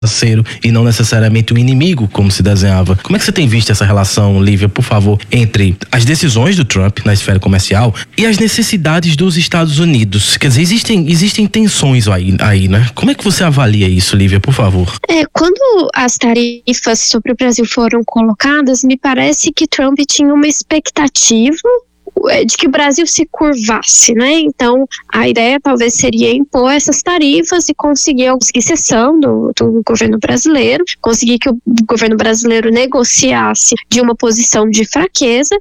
parceiro e não necessariamente um inimigo, como se desenhava. Como é que você tem visto essa relação, Lívia, por favor, entre as decisões do Trump na esfera comercial e as necessidades dos Estados Unidos? Quer dizer, existem tensões aí, né? Como é que você avalia isso, Lívia, por favor? Quando as tarifas sobre o Brasil foram colocadas, me parece que Trump tinha uma expectativa de que o Brasil se curvasse, né? Então, a ideia talvez seria impor essas tarifas e conseguir cessão do governo brasileiro, conseguir que o governo brasileiro negociasse de uma posição de fraqueza